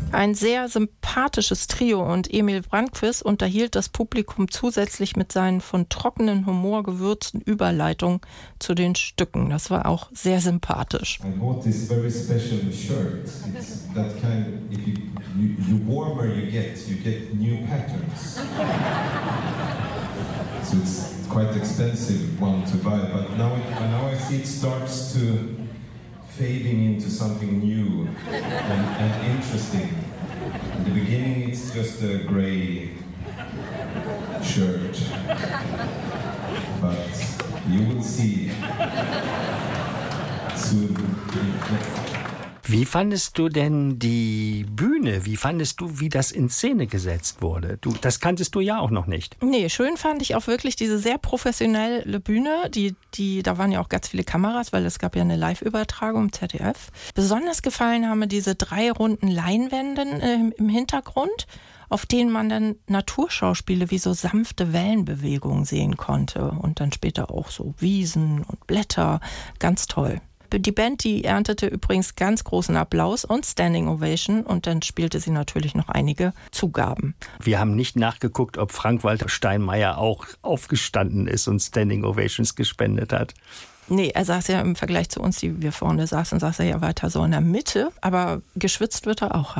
Ein sehr sympathisches Trio und Emil Brandquist unterhielt das Publikum zusätzlich mit seinen von trockenen Humor gewürzten Überleitungen zu den Stücken. Das war auch sehr sympathisch. I bought this very special shirt. It's that kind, if you warmer you get new patterns. So it's quite expensive one to buy, but now I see it starts to fading into something new and interesting. In the beginning it's just a grey shirt, but you will see soon. Wie fandest du denn die Bühne? Wie fandest du, wie das in Szene gesetzt wurde? Das kanntest du ja auch noch nicht. Nee, schön fand ich auch wirklich diese sehr professionelle Bühne. Da waren ja auch ganz viele Kameras, weil es gab ja eine Live-Übertragung im ZDF. Besonders gefallen haben mir diese 3 runden Leinwände im Hintergrund, auf denen man dann Naturschauspiele wie so sanfte Wellenbewegungen sehen konnte. Und dann später auch so Wiesen und Blätter. Ganz toll. Die Band, die erntete übrigens ganz großen Applaus und Standing Ovation und dann spielte sie natürlich noch einige Zugaben. Wir haben nicht nachgeguckt, ob Frank-Walter Steinmeier auch aufgestanden ist und Standing Ovations gespendet hat. Nee, er saß ja im Vergleich zu uns, die wir vorne saßen, saß er ja weiter so in der Mitte, aber geschwitzt wird er auch.